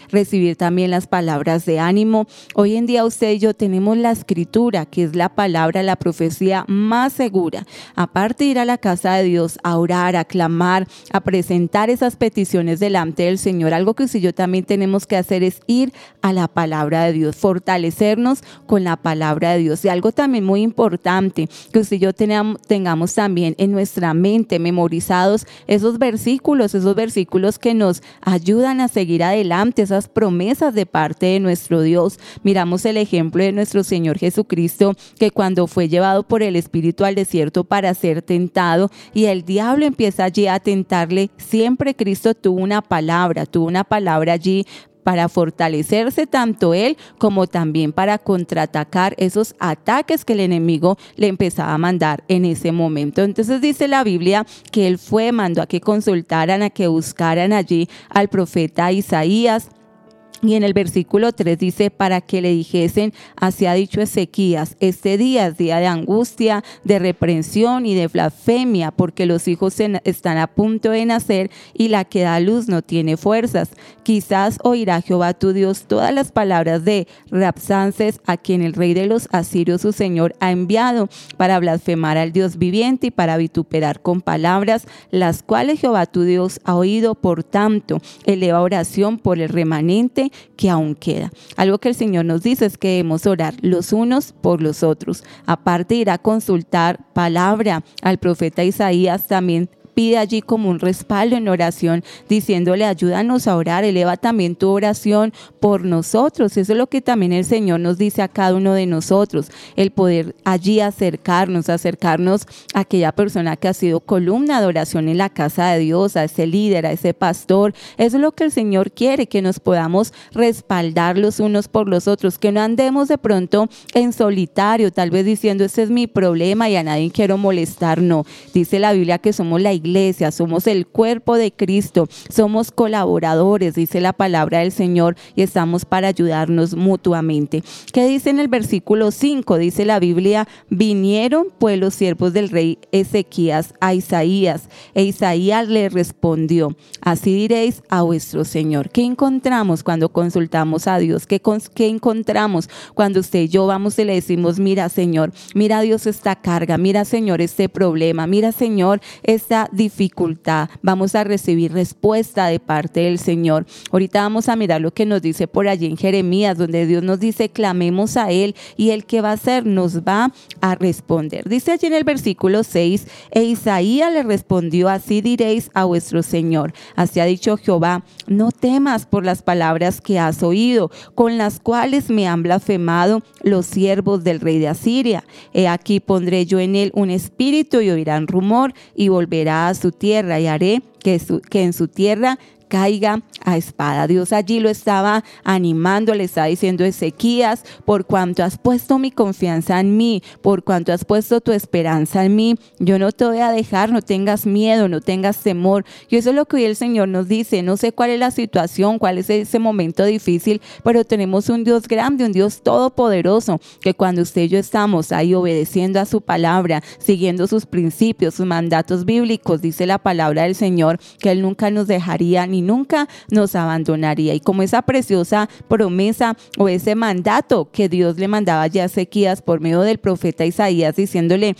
recibir también las palabras de ánimo. Hoy en día usted y yo tenemos la escritura, que es la palabra, la profecía más segura. Aparte de ir a la casa de Dios, a orar, a clamar, a presentar esas peticiones delante del Señor, algo que usted y yo también tenemos que hacer es ir a la palabra de Dios, fortalecernos con la palabra de Dios. Y algo también muy importante, que usted y yo tengamos también en nuestra mente memorizados esos versículos que nos ayudan a seguir adelante, esas promesas de parte de nuestro Dios. Miramos el ejemplo de nuestro Señor Jesucristo, que cuando fue llevado por el Espíritu al desierto para ser tentado y el diablo empieza allí a tentarle, siempre Cristo tuvo una palabra allí para fortalecerse tanto él como también para contraatacar esos ataques que el enemigo le empezaba a mandar en ese momento. Entonces dice la Biblia que él mandó a que consultaran, a que buscaran allí al profeta Isaías. Y en el versículo 3 dice, para que le dijesen, así ha dicho Ezequías, este día es día de angustia, de reprensión y de blasfemia, porque los hijos están a punto de nacer y la que da a luz no tiene fuerzas. Quizás oirá Jehová tu Dios todas las palabras de Rabsaces, a quien el rey de los asirios su señor ha enviado para blasfemar al Dios viviente y para vituperar con palabras, las cuales Jehová tu Dios ha oído. Por tanto, eleva oración por el remanente que aún queda. Algo que el Señor nos dice es que debemos orar los unos por los otros. Aparte de ir a consultar palabra al profeta Isaías, también pide allí como un respaldo en oración, diciéndole, ayúdanos a orar, eleva también tu oración por nosotros. Eso es lo que también el Señor nos dice a cada uno de nosotros, el poder allí acercarnos a aquella persona que ha sido columna de oración en la casa de Dios, a ese líder, a ese pastor. Eso es lo que el Señor quiere, que nos podamos respaldar los unos por los otros, que no andemos de pronto en solitario, tal vez diciendo, ese es mi problema y a nadie quiero molestar. No, dice la Biblia que somos la iglesia, somos el cuerpo de Cristo, somos colaboradores, dice la palabra del Señor, y estamos para ayudarnos mutuamente. ¿Qué dice en el versículo 5? Dice la Biblia, vinieron pues los siervos del rey Ezequías a Isaías, e Isaías le respondió, así diréis a vuestro Señor. ¿Qué encontramos cuando consultamos a Dios? ¿Qué encontramos cuando usted y yo vamos y le decimos, mira Señor, mira Dios esta carga, mira Señor este problema, mira Señor esta dificultad? Vamos a recibir respuesta de parte del Señor. Ahorita vamos a mirar lo que nos dice por allí en Jeremías, donde Dios nos dice, clamemos a Él y Él ¿qué va a hacer? Nos va a responder. Dice allí en el versículo 6, e Isaías le respondió, así diréis a vuestro Señor, así ha dicho Jehová, no temas por las palabras que has oído, con las cuales me han blasfemado los siervos del rey de Asiria. He aquí pondré yo en él un espíritu y oirán rumor y volverá a su tierra y haré que en su tierra caiga a espada. Dios allí lo estaba animando, le estaba diciendo, Ezequías, por cuanto has puesto mi confianza en mí, por cuanto has puesto tu esperanza en mí, yo no te voy a dejar, no tengas miedo, no tengas temor. Y eso es lo que hoy el Señor nos dice. No sé cuál es la situación, cuál es ese momento difícil, pero tenemos un Dios grande, un Dios todopoderoso, que cuando usted y yo estamos ahí obedeciendo a su palabra, siguiendo sus principios, sus mandatos bíblicos, dice la palabra del Señor, que Él nunca nos dejaría ni nunca nos abandonaría. Y como esa preciosa promesa o ese mandato que Dios le mandaba ya a Ezequías por medio del profeta Isaías, diciéndole,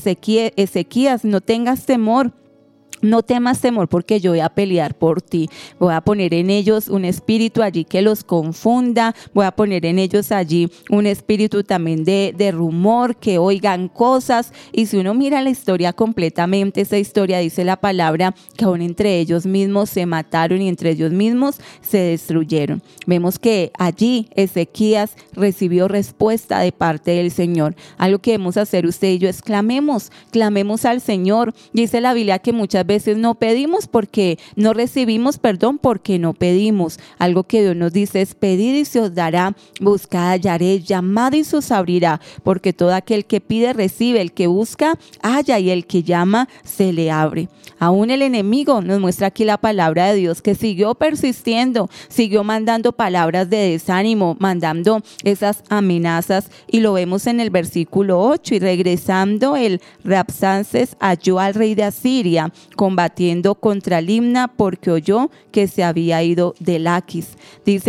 Ezequías, no tengas temor, no temas temor, porque yo voy a pelear por ti. Voy a poner en ellos un espíritu allí que los confunda. Voy a poner en ellos allí un espíritu también de rumor, que oigan cosas. Y si uno mira la historia completamente, esa historia dice la palabra que aún entre ellos mismos se mataron y entre ellos mismos se destruyeron. Vemos que allí Ezequías recibió respuesta de parte del Señor. Algo que debemos hacer usted y yo es clamemos al Señor. Dice la Biblia que muchas veces no pedimos porque no recibimos perdón, porque no pedimos. Algo que Dios nos dice es pedid y se os dará, buscad hallaréis, llamad y se os abrirá, porque todo aquel que pide recibe, el que busca halla y el que llama se le abre. Aún el enemigo nos muestra aquí la palabra de Dios, que siguió persistiendo, siguió mandando palabras de desánimo, mandando esas amenazas, y lo vemos en el versículo 8, y regresando el Rabsaces halló al rey de Asiria combatiendo contra Limna, porque oyó que se había ido de Laquis. Dice